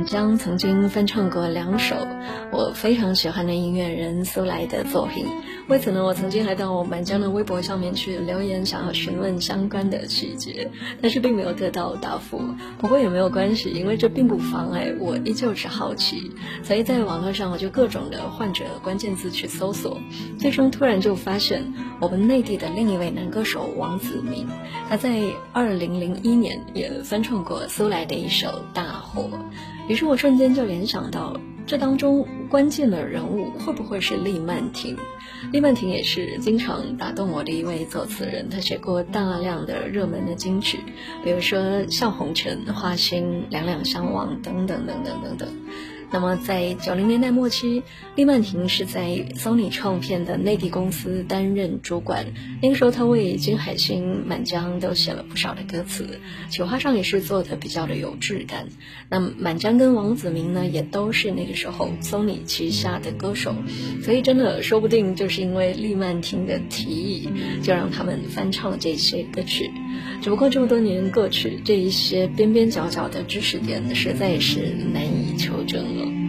满江曾经翻唱过2首我非常喜欢的音乐人苏来的作品，为此呢，我曾经还到满江的微博上面去留言，想要询问相关的细节，但是并没有得到答复。不过也没有关系，因为这并不妨碍我依旧是好奇，所以在网络上我就各种的换着关键字去搜索，最终突然就发现我们内地的另一位男歌手王子明，他在2001年也翻唱过苏来的一首《大火》。于是我瞬间就联想到，这当中关键的人物会不会是厉曼婷？厉曼婷也是经常打动我的一位作词人，他写过大量的热门的金曲，比如说《笑红尘》《花心》《两两相望》等等等等等等。那么在90年代末期，厉曼婷是在 Sony 唱片的内地公司担任主管，那个时候她为金海心、满江都写了不少的歌词，企划上也是做的比较的有质感。那满江跟王子明呢，也都是那个时候 Sony 旗下的歌手，所以真的说不定就是因为厉曼婷的提议，就让他们翻唱了这些歌曲。只不过这么多年过去，这一些边边角角的知识点实在是难以求证了。